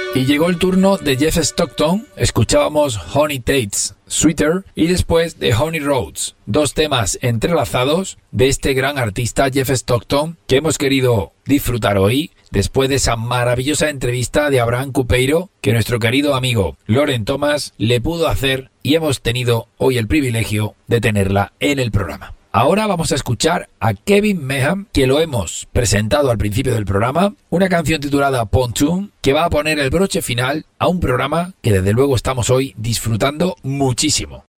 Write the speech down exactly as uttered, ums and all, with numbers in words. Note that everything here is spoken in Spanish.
Y llegó el turno de Jeff Stockton. Escuchábamos Honey Tate's Sweeter y después de Honey Roads, dos temas entrelazados de este gran artista Jeff Stockton que hemos querido disfrutar hoy después de esa maravillosa entrevista de Abraham Cupeiro que nuestro querido amigo Loren Thomas le pudo hacer y hemos tenido hoy el privilegio de tenerla en el programa. Ahora vamos a escuchar a Kevin Meehan, que lo hemos presentado al principio del programa, una canción titulada Pontoon, que va a poner el broche final a un programa que desde luego estamos hoy disfrutando muchísimo.